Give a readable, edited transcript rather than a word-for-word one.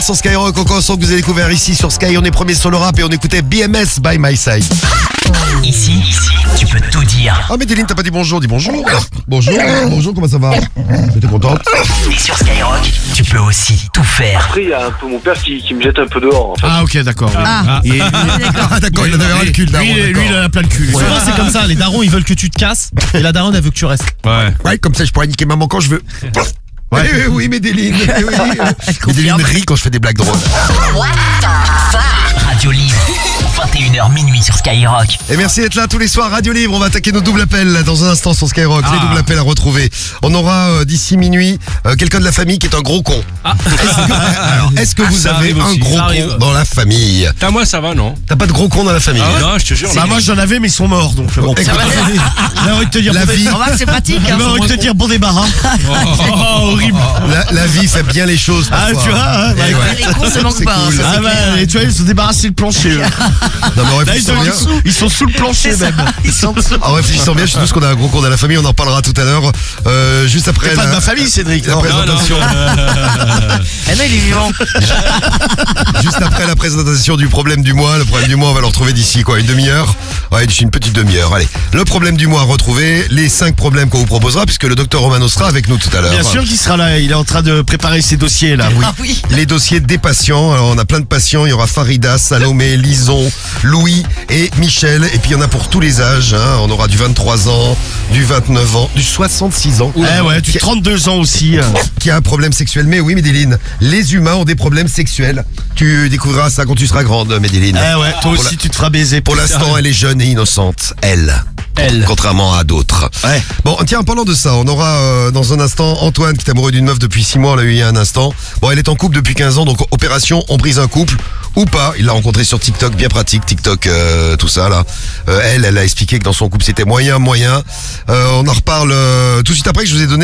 Sur Skyrock, encore un son que vous avez découvert ici sur Sky. On est premier sur le rap et on écoutait BMS by My Side. Ici, tu peux tout dire. Ah mais Déline, t'as pas dit bonjour, dis bonjour. Bonjour, comment ça va? T'es contente? Et sur Skyrock, tu peux aussi tout faire. Après, il y a un peu mon père qui me jette un peu dehors. En fait. Ah ok, d'accord. D'accord, il en avait ras le cul, le daron, Lui, il en a plein le cul. Souvent c'est comme ça, les darons ils veulent que tu te casses et la daronne elle veut que tu restes. Ouais, comme ça je pourrais niquer maman quand je veux. Ouais, oui, mais Déline, mais Déline rit quand je fais des blagues drôles. Radio Libre, 21h minuit sur Skyrock. Et merci d'être là tous les soirs, Radio Libre. On va attaquer nos doubles appels là, dans un instant sur Skyrock. Les doubles appels à retrouver. On aura d'ici minuit quelqu'un de la famille qui est un gros con. Est-ce que vous avez un gros con dans la famille? Moi ça va, non? T'as pas de gros con dans la famille? Non, je te jure. Bah moi j'en avais mais ils sont morts donc bon. Écoute, J'ai envie de te dire la vie, C'est pratique. J'ai envie de te dire bon débarras. Oh, horrible. la vie fait bien les choses Ah parfois. tu vois hein, Eh ouais. Les cons se manquent C'est pas. cool. Ça, Ah c'est bah clair. et tu vois ils sont débarrassés le plancher eux. Non mais en Là réfléchissant bien, ils sont sous le plancher C'est ça. même. Ils sont dessous. en réfléchissant bien, je suis tous qu'on a un gros con dans la famille. On en parlera tout à l'heure. Juste après T'es pas de ma famille Cédric. la Non. présentation. Eh non, il est vivant. Juste après la présentation du problème du mois. Le problème du mois, on va le retrouver d'ici une demi-heure. Ouais, d'ici une petite demi-heure. Allez, le problème du mois à retrouver, les 5 problèmes qu'on vous proposera, puisque le docteur Romano sera avec nous tout à l'heure. Bien sûr qu'il sera là, il est en train de préparer ses dossiers là. Oui. Ah oui. Les dossiers des patients. Alors, on a plein de patients. Il y aura Farida, Salomé, Lison, Louis et Michel. Et puis, il y en a pour tous les âges. Hein. On aura du 23 ans, du 29 ans, du 66 ans. Eh ouais, tu 32 ans aussi. Qui a un problème sexuel. Mais oui, Médéline, les humains ont des problèmes sexuels. Tu découvriras ça quand tu seras grande, Médéline. Eh ouais, toi aussi tu te feras baiser. Pour l'instant, elle est jeune et innocente. Elle. Contrairement à d'autres. Ouais. Bon, tiens, en parlant de ça, on aura dans un instant Antoine qui est amoureux d'une meuf depuis 6 mois, on l'a eu il y a un instant. Bon, elle est en couple depuis 15 ans, donc opération, on brise un couple. Ou pas, il l'a rencontré sur TikTok, bien pratique, TikTok, tout ça là. Elle a expliqué que dans son couple c'était moyen. On en reparle tout de suite après que je vous ai donné